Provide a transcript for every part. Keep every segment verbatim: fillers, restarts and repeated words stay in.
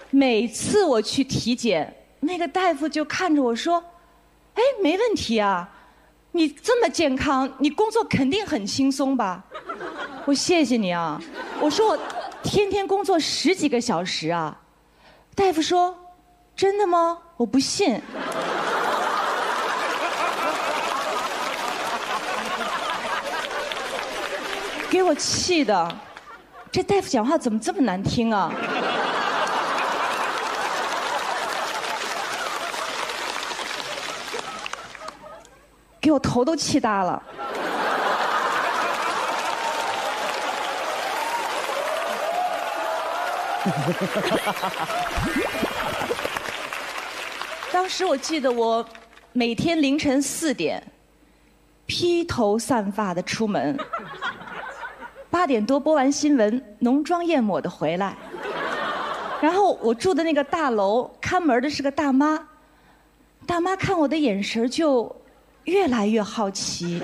每次我去体检，那个大夫就看着我说：“哎，没问题啊，你这么健康，你工作肯定很轻松吧？”我谢谢你啊，我说我天天工作十几个小时啊。大夫说：“真的吗？我不信。”给我气的，这大夫讲话怎么这么难听啊？给我头都气大了。当时我记得我每天凌晨四点披头散发的出门，八点多播完新闻，浓妆艳抹的回来。然后我住的那个大楼看门的是个大妈，大妈看我的眼神就越来越好奇。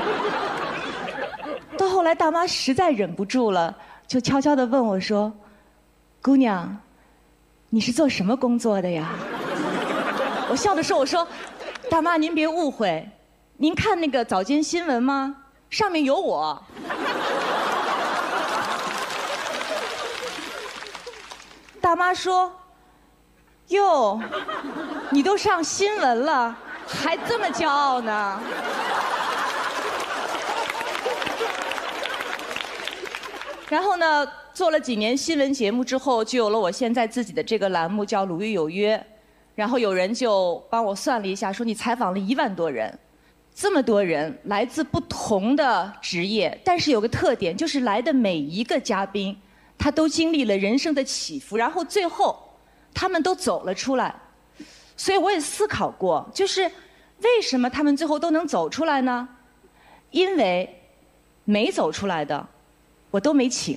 到后来大妈实在忍不住了，就悄悄地问我说：“姑娘，你是做什么工作的呀？”我笑着说：“我说，大妈您别误会，您看那个早间新闻吗？上面有我。”大妈说：“哟，你都上新闻了，还这么骄傲呢？”然后呢，做了几年新闻节目之后，就有了我现在自己的这个栏目，叫《鲁豫有约》。然后有人就帮我算了一下，说你采访了一万多人，这么多人来自不同的职业，但是有个特点，就是来的每一个嘉宾，他都经历了人生的起伏，然后最后他们都走了出来。所以我也思考过，就是为什么他们最后都能走出来呢？因为没走出来的我都没请。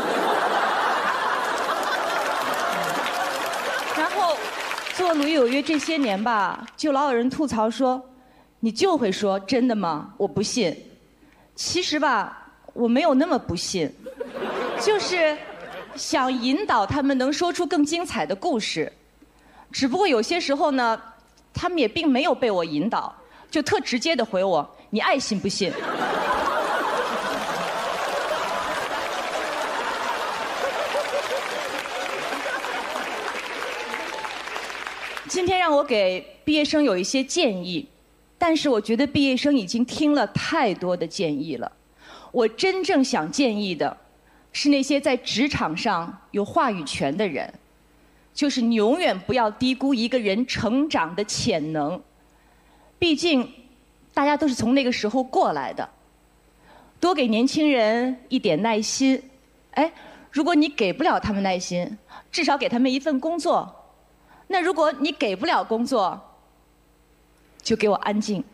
然后做《鲁豫有约》这些年吧，就老有人吐槽说：“你就会说真的吗？我不信。”其实吧，我没有那么不信，就是想引导他们能说出更精彩的故事。只不过有些时候呢，他们也并没有被我引导，就特直接的回我：“你爱信不信。”今天让我给毕业生有一些建议，但是我觉得毕业生已经听了太多的建议了。我真正想建议的是那些在职场上有话语权的人，就是你永远不要低估一个人成长的潜能。毕竟大家都是从那个时候过来的，多给年轻人一点耐心。哎，如果你给不了他们耐心，至少给他们一份工作。那如果你给不了工作，就给我安静。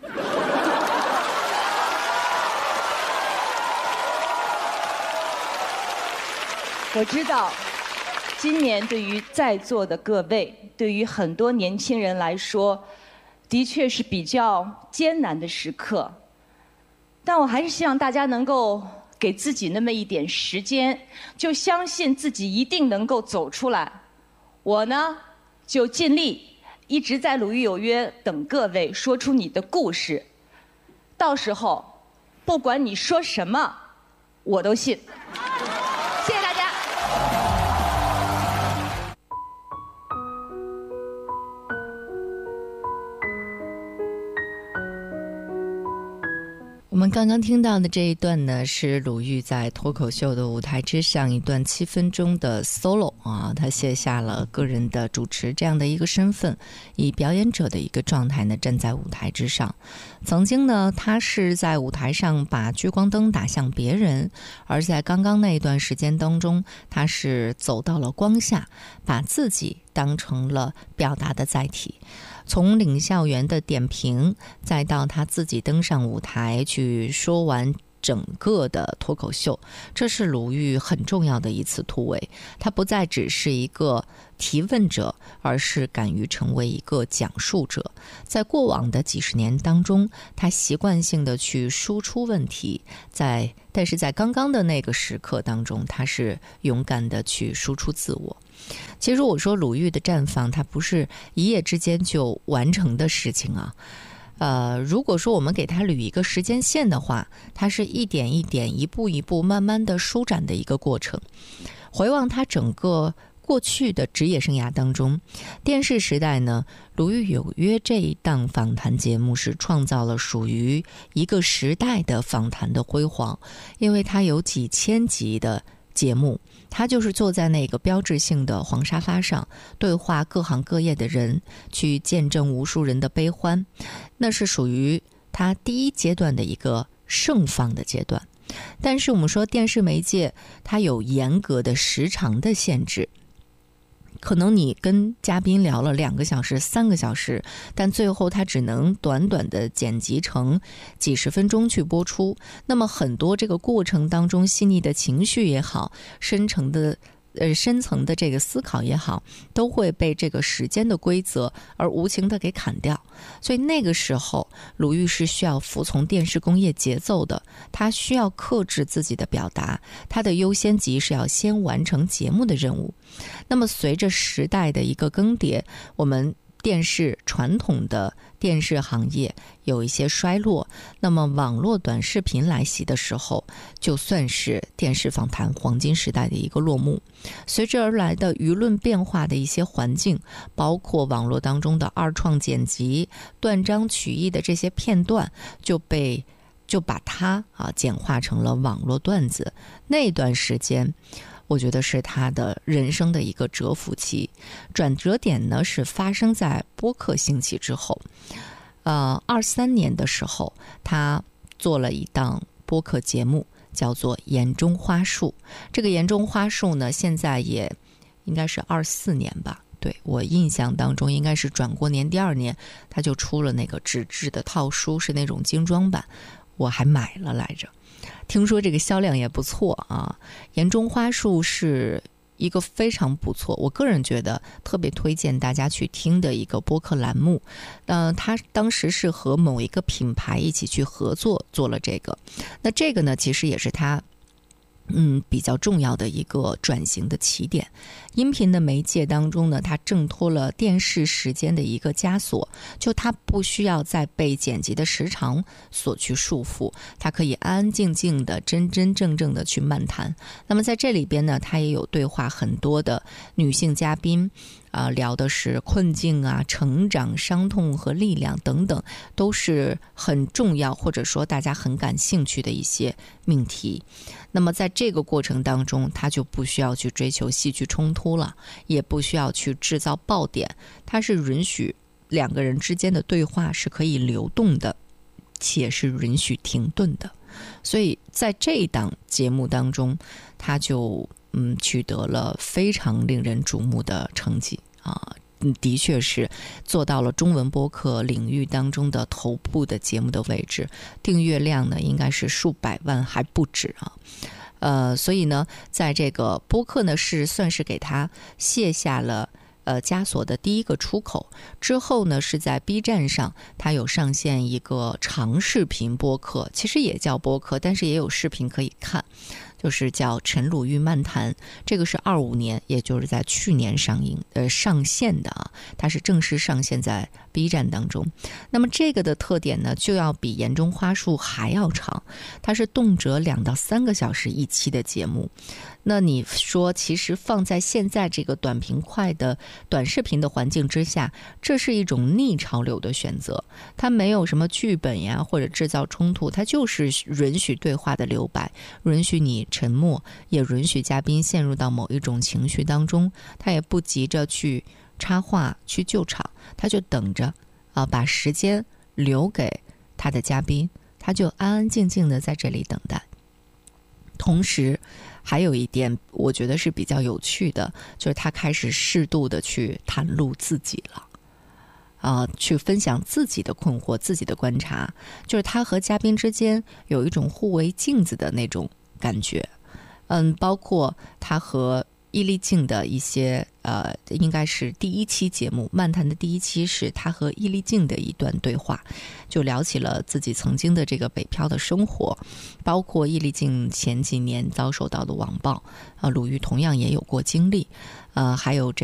我知道，今年对于在座的各位，对于很多年轻人来说，的确是比较艰难的时刻。但我还是希望大家能够给自己那么一点时间，就相信自己一定能够走出来。我呢，就尽力一直在《鲁豫有约》等各位说出你的故事，到时候不管你说什么，我都信。谢谢大家。 我们刚刚听到的这一段呢，是鲁豫在脱口秀的舞台之上一段七分钟的 solo 啊，他卸下了个人的主持这样的一个身份，以表演者的一个状态呢站在舞台之上。曾经呢，他是在舞台上把聚光灯打向别人，而在刚刚那一段时间当中，他是走到了光下，把自己当成了表达的载体。从领校园的点评，再到他自己登上舞台去说完整个的脱口秀，这是鲁豫很重要的一次突围。他不再只是一个提问者，而是敢于成为一个讲述者。在过往的几十年当中，他习惯性的去输出问题，在但是在刚刚的那个时刻当中，他是勇敢的去输出自我。其实我说鲁豫的绽放，它不是一夜之间就完成的事情啊。呃，如果说我们给它捋一个时间线的话，它是一点一点、一步一步慢慢的舒展的一个过程。回望他整个过去的职业生涯当中，电视时代呢，鲁豫有约这一档访谈节目是创造了属于一个时代的访谈的辉煌，因为它有几千集的节目，他就是坐在那个标志性的黄沙发上，对话各行各业的人，去见证无数人的悲欢。那是属于他第一阶段的一个盛放的阶段。但是我们说电视媒介它有严格的时长的限制，可能你跟嘉宾聊了两个小时、三个小时，但最后它只能短短的剪辑成几十分钟去播出。那么很多这个过程当中细腻的情绪也好，深层的呃深层的这个思考也好，都会被这个时间的规则而无情的给砍掉。所以那个时候，鲁豫是需要服从电视工业节奏的，他需要克制自己的表达，他的优先级是要先完成节目的任务。那么随着时代的一个更迭，我们电视传统的电视行业有一些衰落，那么网络短视频来袭的时候，就算是电视访谈黄金时代的一个落幕。随之而来的舆论变化的一些环境，包括网络当中的二创剪辑、断章取义的这些片段，就被就把它啊简化成了网络段子。那段时间我觉得是他的人生的一个蛰伏期。转折点呢是发生在播客兴起之后。呃，二三年的时候，他做了一档播客节目，叫做《言中花树》。这个《言中花树》呢，现在也应该是二四年吧。对，我印象当中应该是转过年第二年，他就出了那个纸质的套书，是那种精装版，我还买了来着。听说这个销量也不错啊。言中花树是一个非常不错，我个人觉得特别推荐大家去听的一个播客栏目。呃，他当时是和某一个品牌一起去合作做了这个。那这个呢，其实也是他嗯，比较重要的一个转型的起点。音频的媒介当中呢，它挣脱了电视时间的一个枷锁，就它不需要再被剪辑的时长所去束缚，它可以安安静静的、真真正正的去漫谈。那么在这里边呢，它也有对话很多的女性嘉宾，啊、呃，聊的是困境啊、成长、伤痛和力量等等，都是很重要或者说大家很感兴趣的一些命题。那么在这个过程当中，他就不需要去追求戏剧冲突了，也不需要去制造爆点，它是允许两个人之间的对话是可以流动的，且是允许停顿的。所以在这一档节目当中，他就嗯取得了非常令人瞩目的成绩啊。的确是做到了中文播客领域当中的头部的节目的位置，订阅量呢应该是数百万还不止啊。呃，所以呢，在这个播客呢是算是给他卸下了呃枷锁的第一个出口。之后呢，是在 B 站上，他有上线一个长视频播客，其实也叫播客，但是也有视频可以看。就是叫陈鲁豫漫谈，这个是二五年，也就是在去年上映呃上线的啊，它是正式上线在 B 站当中。那么这个的特点呢，就要比言中花树还要长，它是动辄两到三个小时一期的节目。那你说，其实放在现在这个短平快的短视频的环境之下，这是一种逆潮流的选择。它没有什么剧本呀，或者制造冲突，它就是允许对话的留白，允许你沉默，也允许嘉宾陷入到某一种情绪当中。他也不急着去插话去救场，他就等着啊，把时间留给他的嘉宾，他就安安静静的在这里等待。同时还有一点我觉得是比较有趣的，就是他开始适度的去袒露自己了啊、呃，去分享自己的困惑、自己的观察，就是他和嘉宾之间有一种互为镜子的那种感觉。嗯，包括他和伊丽静的一些呃，应该是第一期节目漫谈的第一期是他和伊丽静的一段对话，就聊起了自己曾经的这个北漂的生活，包括伊丽静前几年遭受到的网暴，呃，鲁豫同样也有过经历，呃，还有这